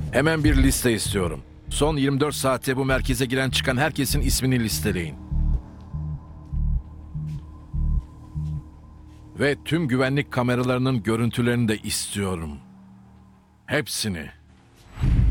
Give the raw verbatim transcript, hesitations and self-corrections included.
Hemen bir liste istiyorum. Son yirmi dört saatte bu merkeze giren çıkan herkesin ismini listeleyin. Ve tüm güvenlik kameralarının görüntülerini de istiyorum. Hepsini.